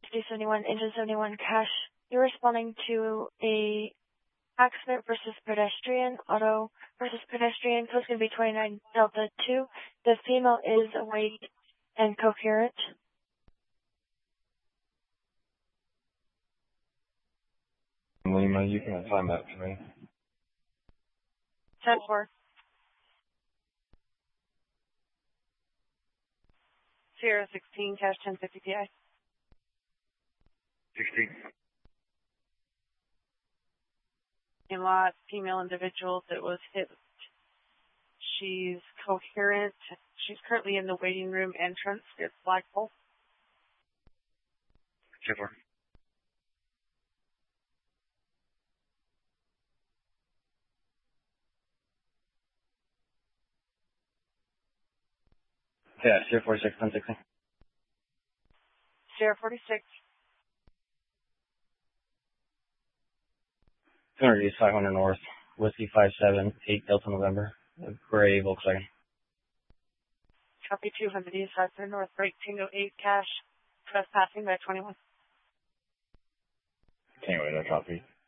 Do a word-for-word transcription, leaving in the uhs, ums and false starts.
fifty seventy-one, engine seventy-one, cash. You're responding to a accident versus pedestrian, auto versus pedestrian. Code's going to be twenty-nine Delta two. The female is awake and coherent. Lima, you can assign that to me. ten four. Sierra sixteen, cash ten fifty P I. sixteen. A lot, female individual that was hit. She's coherent. She's currently in the waiting room entrance. It's Flagpole. ten four. Yeah, Sierra forty-six, ten sixty. Sierra forty-six. two hundred East five hundred North, Whiskey five seven eight Delta November, a gray Volkswagen. Copy two hundred East five hundred North, break Tango eight, cash, trespassing by twenty-one. Tango eight, I copy.